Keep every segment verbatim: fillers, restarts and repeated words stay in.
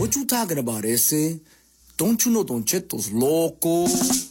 What you talking about, ese? Don't you know Don Cheto's loco?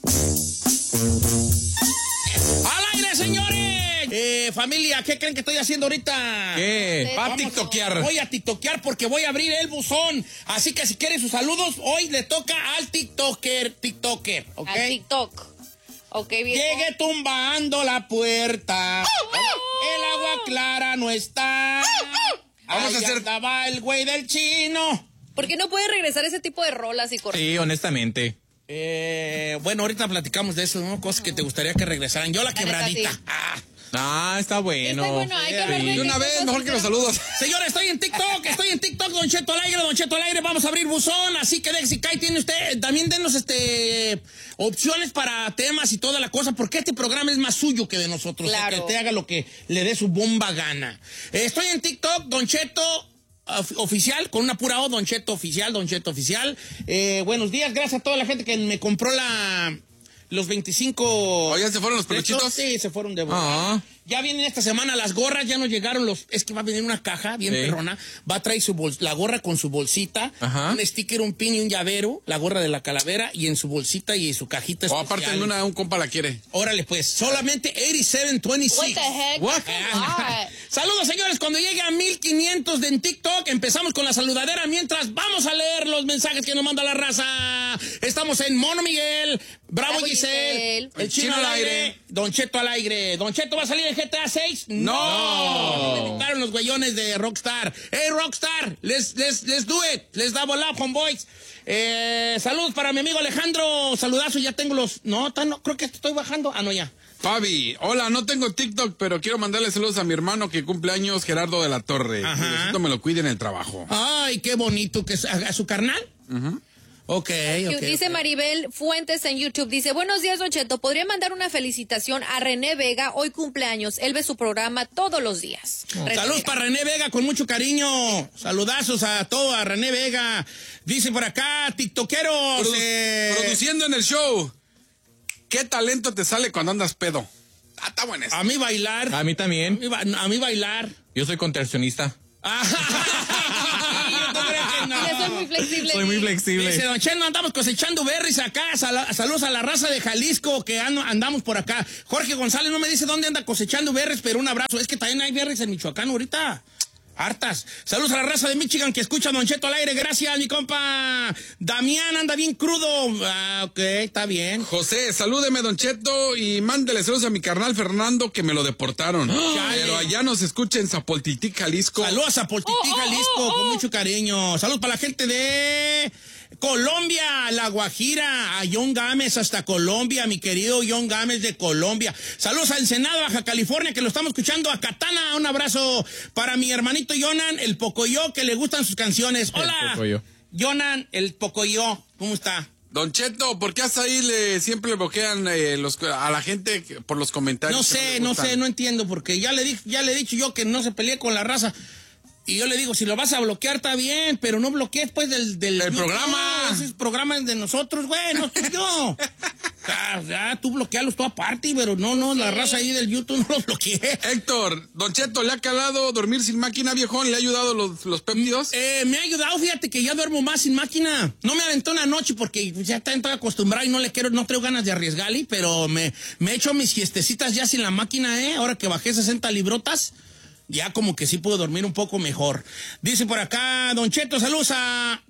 ¡Al aire, señores! Eh, familia, ¿qué creen que estoy haciendo ahorita? ¿Qué? Va a tiktokear. Voy a tiktokear porque voy a abrir el buzón. Así que si quieren sus saludos, hoy le toca al tiktoker, tiktoker, ¿ok? Al TikTok. Ok, bien. Llegué tumbando la puerta. El agua clara no está. Vamos Ahí a hacer... andaba el güey del chino. ¿Por qué no puede regresar ese tipo de rolas y correr? Sí, honestamente. Eh, bueno, ahorita platicamos de eso, ¿no? Cosas que te gustaría que regresaran. Yo la, La quebradita. neta, sí. Ah. Ah, está bueno. Está bueno, hay que hablar de De una qué vez, cosas mejor que los hicieron. saludos. Señores, estoy en TikTok, estoy en TikTok, Don Cheto al aire, Don Cheto al aire, vamos a abrir buzón, así que de, si cae tiene usted, también denos este opciones para temas y toda la cosa, porque este programa es más suyo que de nosotros, Claro. que te haga lo que le dé su bomba gana. Eh, estoy en TikTok, Don Cheto of- oficial, con una pura O, Don Cheto oficial, Don Cheto oficial. Eh, buenos días, gracias a toda la gente que me compró la... Los veinticinco... ¿Oh, ya se fueron los peluchitos? Sí, se fueron de volada. Ah. Ya vienen esta semana las gorras, ya nos llegaron los... Es que va a venir una caja bien Sí. perrona. Va a traer su bol- la gorra con su bolsita, Ajá. un sticker, un pin y un llavero, la gorra de la calavera, y en su bolsita y en su cajita O especial. aparte de una, un compa la quiere. Órale, pues, solamente ochenta y siete veintiséis. What the heck? What? What? Saludos, señores. Cuando llegue a mil quinientos de en TikTok, empezamos con la saludadera mientras vamos a leer los mensajes que nos manda la raza. Estamos en Mono Miguel, Bravo, Bravo Giselle, Giselle. el Chino al aire, Don Cheto al aire. Don Cheto va a salir en G T A seis. No. Me dictaron los güeyones de Rockstar. Hey, Rockstar, let's, let's, let's do it. Let's double up, homeboys. Eh, saludos para mi amigo Alejandro. Saludazo, ya tengo los... No, tan- no, creo que estoy bajando. Ah, no, ya. Fabi, hola, no tengo TikTok, pero quiero mandarle saludos a mi hermano que cumple años, Gerardo de la Torre. Ajá. Necesito me lo cuide en el trabajo. Ay, qué bonito que es. ¿A, a su carnal? Ujú. Ok, ok. Dice ok. Maribel Fuentes en YouTube, dice, buenos días, Don Cheto, ¿podría mandar una felicitación a René Vega? Hoy cumpleaños, él ve su programa todos los días. René Saludos Vega. para René Vega, con mucho cariño. Saludazos a todo, a René Vega. Dice por acá, tiktokeros. Produ- eh, Produciendo en el show. ¿Qué talento te sale cuando andas pedo? Ah, está buena esa. a mí bailar. A mí A también. mí, ba- a mí bailar. Yo soy contorsionista. Ah, yo no creo que no. Dile, soy muy flexible. Soy muy di. flexible. Dice Don Cheno, andamos cosechando berries acá. Sal- saludos a la raza de Jalisco que ando- andamos por acá. Jorge González no me dice dónde anda cosechando berries, pero un abrazo. Es que también hay berries en Michoacán ahorita. Hartas. Saludos a la raza de Michigan que escucha a Don Cheto al aire. Gracias, mi compa. Damián anda bien crudo. Ah, ok, está bien. José, salúdeme, Don Cheto, y mándele saludos a mi carnal Fernando que me lo deportaron. Chale. Pero allá nos escucha en Zapoltitic, Jalisco. Saludos a Poltití, Oh, oh, Jalisco, oh, oh. con mucho cariño. Saludos para la gente de Colombia, La Guajira, a John Gámez hasta Colombia, mi querido John Gámez de Colombia. Saludos a Ensenada, Baja California, que lo estamos escuchando, a Katana. Un abrazo para mi hermanito Jonan, el Pocoyo, que le gustan sus canciones. El Hola, Pocoyo. Jonan, el Pocoyo, ¿cómo está? Don Cheto, ¿por qué hasta ahí le, siempre bloquean eh, los, a la gente por los comentarios? No que sé, le no gustan? sé, no entiendo, porque ya le, di, ya le he dicho yo que no se pelee con la raza. Y yo le digo, si lo vas a bloquear, está bien, pero no bloquees, pues, del... del El YouTube. programa. Ese programa es de nosotros, güey, no soy yo. Ya, ya, tú bloquealos tú aparte, pero no, no, la raza ahí del YouTube no lo bloqueé. Héctor, Don Cheto, ¿le ha calado dormir sin máquina, viejón? ¿Le ha ayudado los, los péptidos? Eh, me ha ayudado, fíjate que ya duermo más sin máquina. No me aventó una noche porque ya está todo acostumbrado y no le quiero, no traigo ganas de arriesgarle, pero me, me he hecho mis siestecitas ya sin la máquina, eh. Ahora que bajé sesenta librotas, ya como que sí puedo dormir un poco mejor. Dice por acá, Don Cheto, saludos a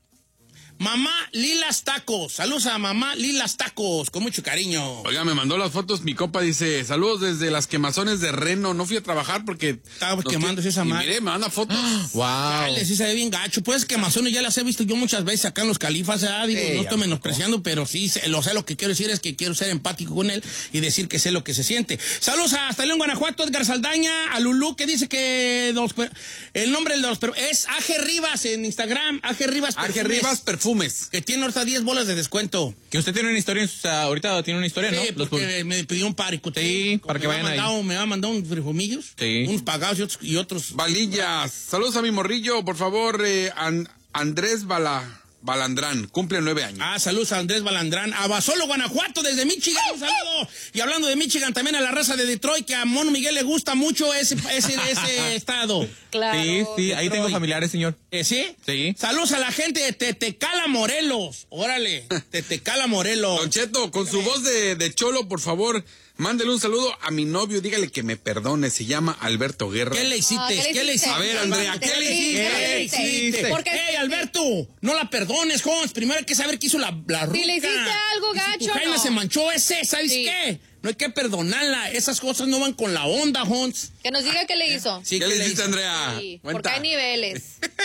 Mamá Lilas Tacos. Saludos a Mamá Lilas Tacos, con mucho cariño. Oiga, me mandó las fotos, mi compa dice, saludos desde las quemazones de Reno, no fui a trabajar porque... Estaba nos quemándose que- esa y madre. mire, me manda fotos. Wow. Dale, sí se ve bien gacho. Pues quemazones ya las he visto yo muchas veces acá en los Califas. Ah, digo, Sí, no ya estoy me menospreciando, pero sí, sé, lo sé. Lo que quiero decir es que quiero ser empático con él y decir que sé lo que se siente. Saludos a hasta León, Guanajuato, Edgar Saldaña, a Lulú, que dice que los, el nombre de los es A G Rivas en Instagram. A G Rivas Ángel Perfumes, Rivas Perfumes. que tiene ahorita diez bolas de descuento. Que usted tiene una historia, en su- o sea, ahorita tiene una historia, ¿no? Sí, Los porque me pidió un parico. Sí, para que me ha vayan ahí. mandado, Me ha mandado unos frijomillos, Sí. unos pagados y otros. Y otros. Valillas, saludos a mi morrillo, por favor, eh, An- Andrés Bala, Balandrán, cumple nueve años. Ah, saludos a Andrés Balandrán. A Basolo, Guanajuato, desde Michigan, un saludo. Y hablando de Michigan, también a la raza de Detroit, que a Mono Miguel le gusta mucho ese, ese, ese estado. Claro. Sí, sí, ahí Detroit. tengo familiares, señor. ¿Eh, sí? Sí. Saludos a la gente de Tetecala, Morelos. Órale, Tetecala, Morelos. Don Cheto, con su voz de, de cholo, por favor, mándele un saludo a mi novio, dígale que me perdone, se llama Alberto Guerra. ¿Qué le hiciste? Ah, ¿qué le ¿Qué le hiciste? hiciste? A ver, Andrea, ¿qué le hiciste? ¿Qué le hiciste? Porque- ¡Ey, Alberto! No la perdones, Jones. Primero hay que saber qué hizo la, la ruca. Si le hiciste algo Y si tu gacho, jaina no. se manchó ese, ¿sabes Sí. qué? No hay que perdonarla. Esas cosas no van con la onda, Jones. Que nos diga qué le hizo. Sí, ¿Qué le hiciste, hizo? Andrea? Sí, Cuenta. porque hay niveles.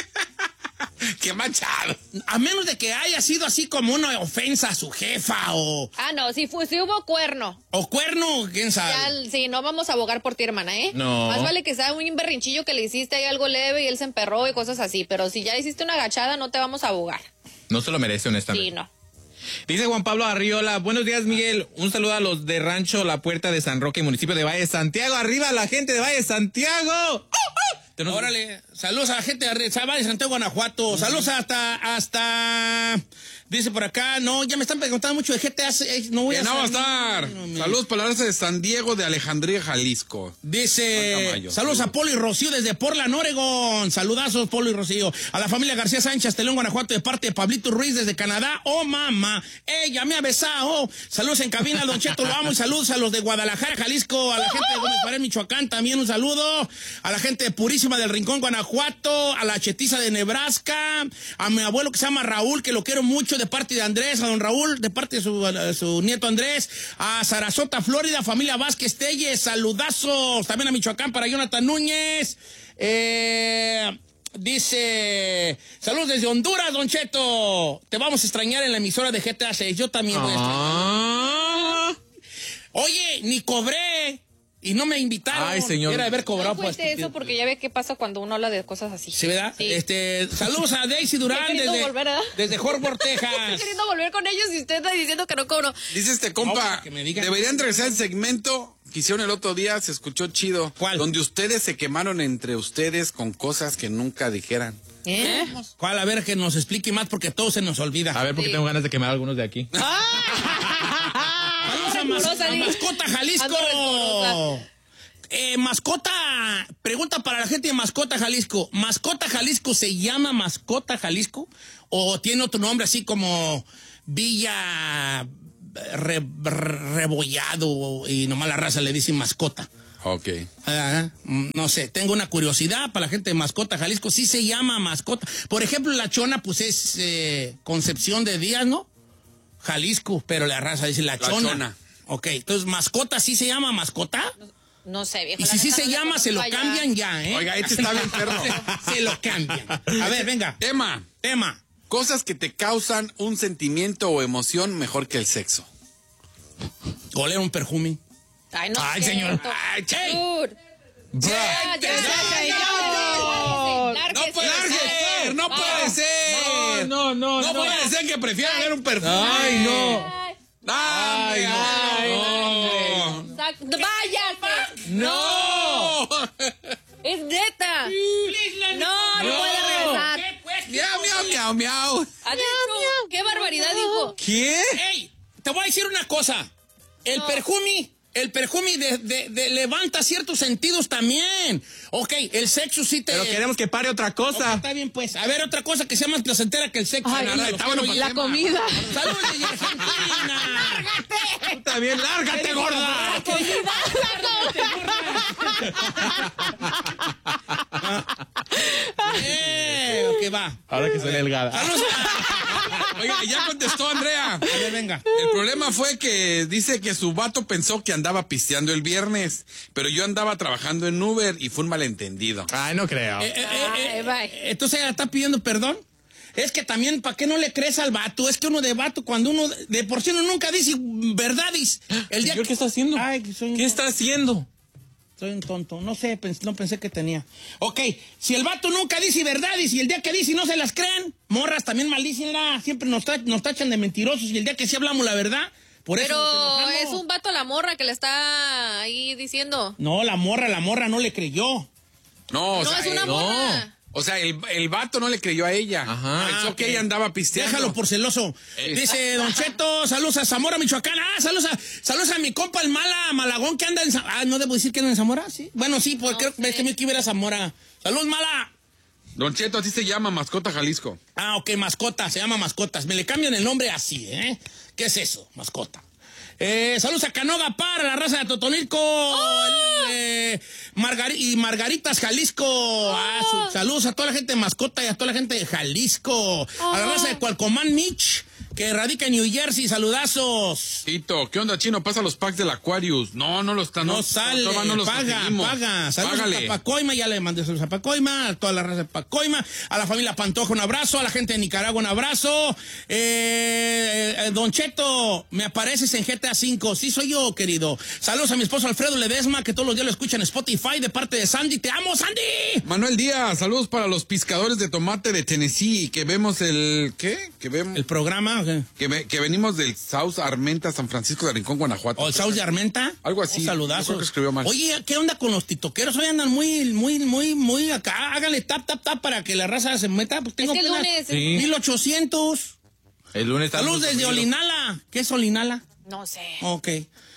¡Qué manchado! A menos de que haya sido así como una ofensa a su jefa o, Ah, no, si, fue, si hubo cuerno. o cuerno, quién sabe. Ya, sí, no vamos a abogar por ti, hermana, ¿eh? No. Más vale que sea un berrinchillo que le hiciste ahí algo leve y él se emperró y cosas así. Pero si ya hiciste una agachada, no te vamos a abogar. No se lo merece, honestamente. Sí, no. Dice Juan Pablo Arriola, buenos días, Miguel. Un saludo a los de Rancho La Puerta de San Roque, municipio de Valle de Santiago. ¡Arriba la gente de Valle de Santiago! ¡Uh, uh! Tenemos- Órale, saludos a la gente de Valle de Santiago, Guanajuato. Saludos hasta, hasta, dice por acá, no, ya me están preguntando mucho de G T A. eh, No voy Que a no va a salir. estar. No, mi- Saludos para la raza de San Diego de Alejandría, Jalisco. Juan Dice, Tamayo. saludos a Polo y Rocío desde Portland, Oregon. Saludazos, Polo y Rocío. A la familia García Sánchez, Telón, Guanajuato, de parte de Pablito Ruiz desde Canadá. Oh, mamá, ella me ha besado. Saludos en cabina, Don Cheto, lo amo. Y saludos a los de Guadalajara, Jalisco. A la gente de Gómez Pared, Michoacán, también un saludo. A la gente de Purísima del Rincón, Guanajuato. A la chetiza de Nebraska. A mi abuelo que se llama Raúl, que lo quiero mucho, de parte de Andrés. A don Raúl, de parte de su, a su nieto Andrés. A Sarasota, Florida, familia Vázquez Telles. Saludazos. También a Michoacán para Jonathan Núñez. Eh... Dice, saludos desde Honduras, Don Cheto. Te vamos a extrañar en la emisora de G T A seis. Yo también voy a extrañar. Ah. Oye, ni cobré. Y no me invitaron. Ay, señor. Era de haber cobrado. No pues, cuente eso porque ya ve qué pasa cuando uno habla de cosas así. ¿Sí, verdad? Sí. Este, saludos a Daisy Durán Estoy queriendo desde, volver, ¿verdad? desde Fort Worth, Estoy Texas. queriendo volver con ellos y usted está diciendo que no cobro. Dice este compa, No, que me digan. deberían regresar el segmento que hicieron el otro día, se escuchó chido. ¿Cuál? Donde ustedes se quemaron entre ustedes con cosas que nunca dijeran. ¿Eh? ¿Cuál? A ver, que nos explique más porque todo se nos olvida. A ver, porque Sí. tengo ganas de quemar a algunos de aquí. Saludos a, Mas- Rencorosa, a di. Mascota, Jalisco. Ando rencorosa. Eh, mascota, pregunta para la gente de Mascota, Jalisco. ¿Mascota, Jalisco se llama Mascota, Jalisco? ¿O tiene otro nombre así como Villa Re- Re- Rebollado y nomás la raza le dice Mascota? Ok. Ah, mm, no sé, tengo una curiosidad para la gente de Mascota, Jalisco. Sí se llama Mascota. Por ejemplo, la Chona, pues es eh, Concepción de Díaz, ¿no? Jalisco, pero la raza dice la, La Chona. Chona. Ok, entonces, ¿Mascota sí se llama Mascota? No sé, viejo. Y la si sí neta se no le llama, se lo conozco allá. cambian ya, ¿eh? Oiga, este está bien perro. se lo cambian. A ver, venga. Tema, Tema. cosas que te causan un sentimiento o emoción mejor que el sexo. Oler un perfume. Ay, no Ay, es señor. cierto. Ay, che. Dude. Bra. Ya, ya, ya, ya, ya. No Lárguese, puede lárguese. ser, no puede ser. No, no, No no. puede ser que prefiera ver un perfume. Ay, no. Ay, Ay, no. Sac- ¡Váyase! No. ¡Es neta! No, no puede regresar. Miau, miau, miau, miau. ¿Ha dicho? ¡Qué barbaridad dijo! ¿Qué? ¡Ey! Te voy a decir una cosa. El perfume, el perfume de, de- de- levanta ciertos sentidos también. Ok, el sexo sí te... Pero queremos que pare otra Ok, cosa. está bien, pues. A ver, otra cosa que sea más placentera que el sexo. Ay, Nada, la- está bueno para el la tema. comida. ¡Saludos desde Argentina! Está bien, lárgate, gorda. ¡Eh! Ok, va. Ahora que soy delgada. ¡Saludos! Oiga, ya contestó Andrea. A ver, venga. El problema fue que dice que su vato pensó que andaba pisteando el viernes, pero yo andaba trabajando en Uber y fue un malentendido. Ay, no creo. Eh, eh, eh, Ay, eh, bye. entonces ella está pidiendo perdón. Es que también, ¿para qué no le crees al vato? Es que uno de vato, cuando uno, de por sí uno nunca dice verdades. El día Señor, que- ¿qué está haciendo? Ay, que soy un ¿Qué tonto. está haciendo? Soy un tonto. No sé, pens- no pensé que tenía. Ok, si el vato nunca dice verdades y el día que dice no se las creen, morras también maldícenla. Siempre nos, ta- nos tachan de mentirosos y el día que sí hablamos la verdad, por eso nos Pero enojamos. es un vato la morra que le está ahí diciendo. No, la morra, la morra no le creyó. No, o No, sea, es una eh, morra. O sea, el, el vato no le creyó a ella. Ajá. Pensó Ah, que ok. ella andaba pisteando. Déjalo por celoso. Dice Don Cheto, saludos a Zamora, Michoacán. Ah, saludos a, saludos a mi compa el Mala Malagón que anda en Zamora. Ah, ¿no debo decir que anda en Zamora? Sí. Bueno, sí, porque No creo ves sé. que me quiero ir a Zamora. Saludos, Mala. Don Cheto, así se llama, Mascota Jalisco. Ah, ok, mascota, se llama mascotas. Me le cambian el nombre así, ¿eh? ¿Qué es eso? Mascota. Eh, saludos a Canoga Par, a la raza de Totonilco. El, eh, Margari- y Margaritas, Jalisco. Ah, su- saludos a toda la gente de mascota y a toda la gente de Jalisco. A la raza de Cualcomán Mitch, que radica en New Jersey. Saludazos. Tito, ¿qué onda, Chino? Pasa los packs del Aquarius. No, no los están. No, sale, todavía no los paga, conseguimos. paga. Saludos Págale. a Pacoima, ya le mandé saludos a Pacoima, a toda la raza de Pacoima, a la familia Pantoja un abrazo, a la gente de Nicaragua un abrazo. Eh, eh, Don Cheto, me apareces en G T A cinco, sí soy yo, querido. Saludos a mi esposo Alfredo Ledesma, que todos los días lo escuchan en Spotify, de parte de Sandy. ¡Te amo, Sandy! Manuel Díaz, saludos para los pescadores de tomate de Tennessee, que vemos el... ¿Qué? Que vemos... El programa, ¿o qué? Que, ve- que venimos del South Armenta, San Francisco de Rincón, Guanajuato. ¿O el Saus de Armenta? Algo así. Un Yo saludazo. creo que escribió mal. Oye, ¿qué onda con los titoqueros? Hoy andan muy, muy, muy, muy acá. Háganle tap, tap, tap para que la raza se meta. Pues tengo Es que el apenas lunes- Sí. mil ochocientos. El lunes está... Saludos desde Olinala. ¿Qué es Olinala? No sé. Ok.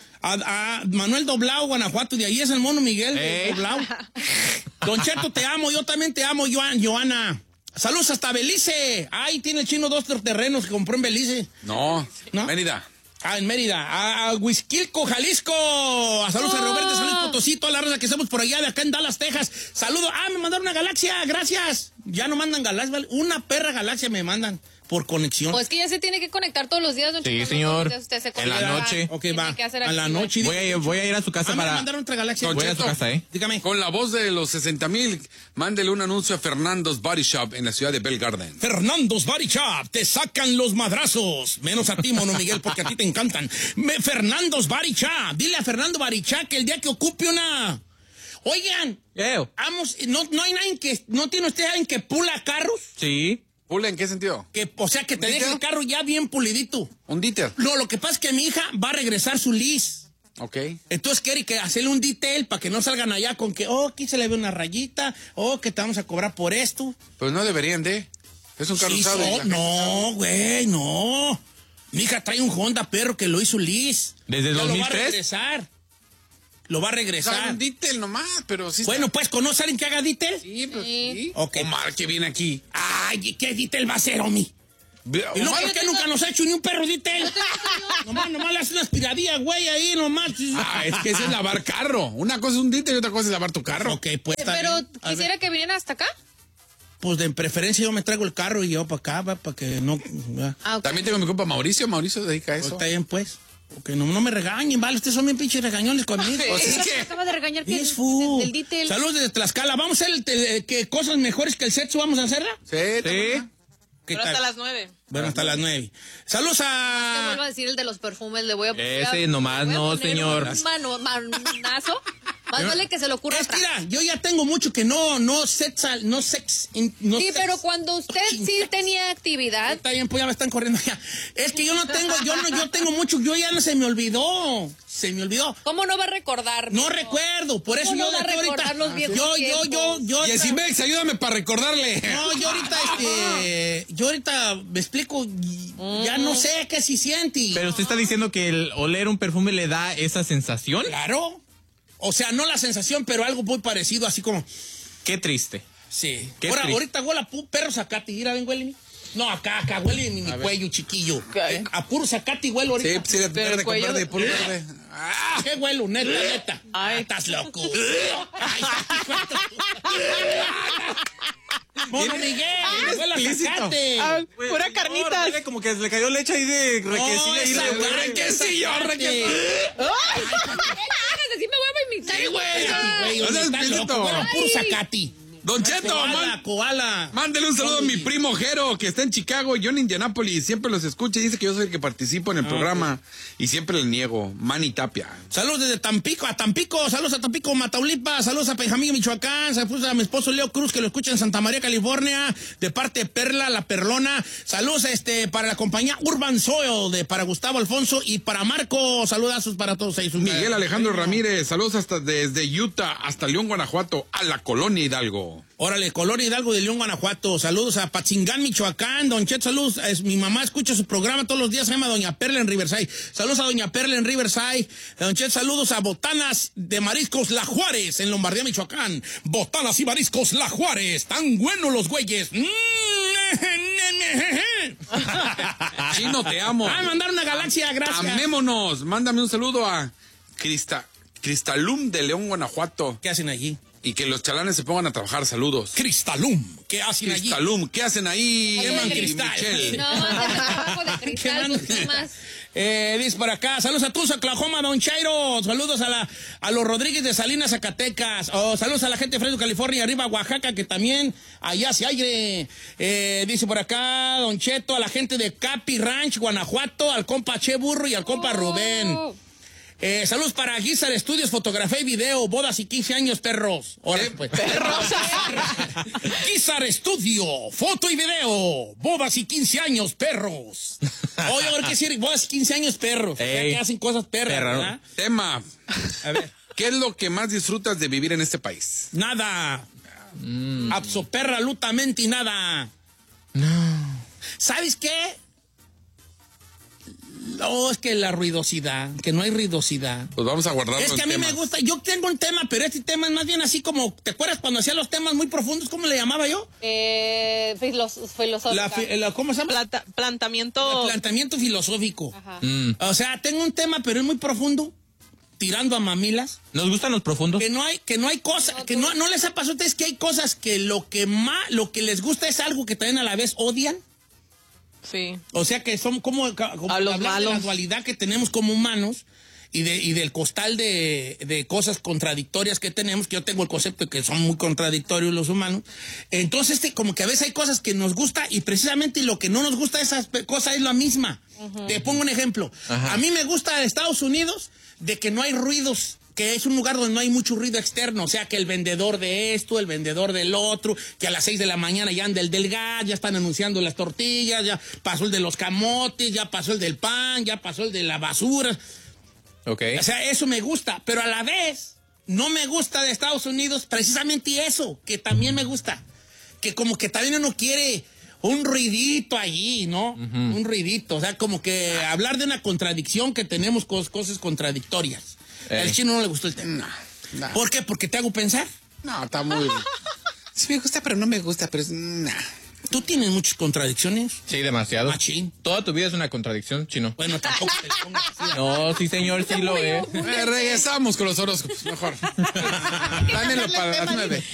A, a Manuel Doblao, Guanajuato, de ahí es el mono Miguel de Ey. Doblao. Don Cheto, te amo, yo también te amo, Joan, Joana. Saludos hasta Belice. Ahí tiene el chino dos terrenos que compró en Belice. No, ¿No? Mérida. Ah, en Mérida. A, a Huizquilco, Jalisco. A saludos a Roberto, San Luis Potosí, toda la raza que estamos por allá de acá en Dallas, Texas. Saludos. Ah, me mandaron una galaxia, gracias. Ya no mandan galaxias, ¿vale? Una perra galaxia me mandan por conexión. Pues que ya se tiene que conectar todos los días, don Sí, Cheto, no señor. todos los días usted se En la conecta. noche. Ok, Tiene va. que hacer A la actividad. noche. Voy a, ir, voy a ir a su casa Ah, me para... mandaron otra galaxia. Don Voy a su Cheto. casa, ¿eh? Dígame. Con la voz de los sesenta mil, mándele un anuncio a Fernando's Body Shop en la ciudad de Bell Garden. Fernando's Body Shop, te sacan los madrazos. Menos a ti, Mono Miguel, porque a ti te encantan. Me, Fernando's Body Shop. Dile a Fernando Body Shop que el día que ocupe una... Oigan, Eo. vamos, no, no hay nadie que... ¿No tiene usted alguien que pula carros? Sí. ¿Pula en qué sentido? Que, o sea, que te deje ¿Dieter? el carro ya bien pulidito. Un díter. No, lo que pasa es que mi hija va a regresar su lease. Ok. Entonces quiere que hacerle un detail para que no salgan allá con que, oh, aquí se le ve una rayita, oh, que te vamos a cobrar por esto. Pues no deberían de. Es un carro Sí, usado. y so- la gente no, güey, no. Mi hija trae un Honda perro que lo hizo Liz. ¿Desde Ya dos mil Lo va a tres? regresar. Lo va a sabe. regresar. Un dítel nomás, pero sí. Bueno, pues, ¿conoce a alguien que haga detail? Sí, pues Sí. sí. Ok. Omar, que viene aquí. Ay, ¿qué detail va a hacer, Omi? ¿Y no, Omar, por qué nunca nos ha hecho ni un perro detail? nomás, nomás le hace una aspiradilla, güey, ahí nomás. Ah, es que ese es lavar carro. Una cosa es un dítel y otra cosa es lavar tu carro. Ok, pues está Pero bien. A ver. quisiera que vinieran hasta acá. Pues de preferencia yo me traigo el carro y yo para acá, va, para que no... va. Ah, ok. También tengo mi compa Mauricio. Mauricio se dedica a Pues eso. está bien, pues. Porque no, no me regañen, ¿vale? Ustedes son bien pinches regañones conmigo. Pues es Pero que- me acaba de regañar que Es el, fu. del detail. Saludos desde Tlaxcala. ¿Vamos a hacer el te- que cosas mejores que el sexo? ¿Vamos a hacerla? Sí, Sí. también. ¿Qué Pero tal? hasta las nueve. Bueno, hasta las nueve. Saludos Te vuelvo a a... decir el de los perfumes, le voy a Ese a- nomás le voy a no, poner señor. Un mano, manazo. Más vale que se le ocurra Es que atrás. mira, yo ya tengo mucho que no, no sex, no sex, in- no Sí, sex. pero cuando usted sí Chingas. tenía actividad, Está bien, pues ya me están corriendo ya. Es que yo no tengo, yo no, yo tengo mucho, yo ya no se me olvidó. Se me olvidó. ¿cómo no va a recordar? No recuerdo, por eso ¿Cómo yo no va a yo ahorita. recordar los viejos Yo, yo, yo, tiempos? yo. Y Esimex, ayúdame para recordarle. No, yo ahorita, este, yo ahorita me explico, y ya no sé qué se siente. Pero usted está diciendo que el oler un perfume le da esa sensación. Claro. O sea, no la sensación, pero algo muy parecido, así como, Qué triste. sí. Qué Ahora, triste. ahorita huele a pu- perro zacate, mira, ven, huele. No, acá, acá, huele en mi cuello, chiquillo. ¿Eh? A puro zacate huele Sí, ahorita. sí, de Pero el verde con cuello verde, de- puro verde. Ah, ¿Qué huelo? Neta, neta. Ay. Estás loco. Ay, Mono Miguel, huele a explícito. zacate. Ah, Pues, pura señor, carnitas. mire, como que se le cayó leche ahí de requesilla y esa le güey, requesillo, zacate. requesillo. Así me voy a vomitar. Sí, güey. Ah. güey, No seas estás explícito. loco, huele a puro zacate. Don Cheto, Koala, man- koala. mándele un saludo a mi primo Jero, que está en Chicago, yo en Indianápolis, siempre los escucha y dice que yo soy el que participo en el programa y siempre le niego. Manny Tapia. Saludos desde Tampico, a Tampico, saludos a Tampico, Mataulipas, saludos a Benjamín, Michoacán, saludos a mi esposo Leo Cruz, que lo escucha en Santa María, California, de parte de Perla, la Perlona, saludos este para la compañía Urban Soil, de para Gustavo Alfonso y para Marco, saludazos para todos ellos. Miguel Alejandro Ramírez, saludos hasta desde Utah hasta León, Guanajuato, a la colonia Hidalgo. Hidalgo. Órale, Colonia Hidalgo de León, Guanajuato. Saludos a Patzingán, Michoacán. Don Chet, saludos. Es, mi mamá escucha su programa todos los días, se llama Doña Perla en Riverside. Saludos a Doña Perla en Riverside. Don Chet, saludos a Botanas de Mariscos La Juárez en Lombardía, Michoacán. Botanas y Mariscos La Juárez. Tan buenos los güeyes. Chino, te amo. Ah, mandar una galaxia, gracias. Amémonos. Mándame un saludo a Crista, Cristalum de León, Guanajuato. ¿Qué hacen allí? Y que los chalanes se pongan a trabajar. Saludos. Cristalum. ¿Qué hacen allí? Cristalum. ¿Qué hacen ahí? Queman y cristal. Michelle? No, hacen trabajo de cristal, Queman- ¿qué más? Eh, dice por acá, saludos a Tulsa, Oklahoma, Don Chairo, saludos a la a los Rodríguez de Salinas, Zacatecas, oh, saludos a la gente de Fresno, California, arriba Oaxaca, que también allá se aire. Eh, dice por acá, Don Cheto, a la gente de Capi Ranch, Guanajuato, al compa Che Burro y al compa Rubén. Eh, saludos para Guizar Estudios, fotografía y video, bodas y quince años, perros. Órale, pues. Perros. Guizar Estudio, foto y video, bodas y quince años, perros. Oye, a ver qué decir, bodas y quince años, perros. O sea, Ey. que hacen cosas perras, Perra, ¿no? ¿verdad? Tema. A ver. ¿Qué es lo que más disfrutas de vivir en este país? Nada. Absolutamente nada. No. ¿Sabes qué? No, es que la ruidosidad, que no hay ruidosidad. Pues vamos a guardarlo Es que a en mí me temas. gusta, yo tengo un tema, pero este tema es más bien así como, ¿te acuerdas cuando hacía los temas muy profundos? ¿Cómo le llamaba yo? Eh, filos- filosófica. La, fi- la- ¿Cómo se llama? Planta- planteamiento. El planteamiento filosófico. Ajá. Mm. O sea, tengo un tema, pero es muy profundo, tirando a mamilas. ¿Nos gustan los profundos? Que no hay, que no hay cosas, No, que tú- no, no les ha pasado a ustedes que hay cosas que lo que más, lo que les gusta es algo que también a la vez odian. Sí. O sea que son como, como A los hablar de la malos. dualidad que tenemos como humanos y, de, y del costal de, de cosas contradictorias que tenemos, que yo tengo el concepto de que son muy contradictorios los humanos. Entonces, este, como que a veces hay cosas que nos gusta y precisamente lo que no nos gusta de esas pe- cosas es la misma. Te pongo un ejemplo. Ajá. A mí me gusta Estados Unidos de que no hay ruidos, que es un lugar donde no hay mucho ruido externo, o sea, que el vendedor de esto, el vendedor del otro, que a las seis de la mañana ya anda el del gas, ya están anunciando las tortillas, ya pasó el de los camotes, ya pasó el del pan, ya pasó el de la basura. Ok. O sea, eso me gusta, pero a la vez no me gusta de Estados Unidos precisamente eso, que también me gusta, que como que también uno quiere un ruidito allí, ¿no? Un ruidito, o sea, como que hablar de una contradicción que tenemos con cosas contradictorias. Ey. Al chino no le gustó el tema. No, no. ¿Por qué? Porque te hago pensar. No, está muy... Sí me gusta, pero no me gusta, pero es... Nah. Tú tienes muchas contradicciones. Sí, demasiado. Machín. Toda tu vida es una contradicción, chino. Bueno, tampoco te pongas así. No, sí, señor, sí lo es. Eh, regresamos con los horóscopos, mejor. Dámelo para las nueve.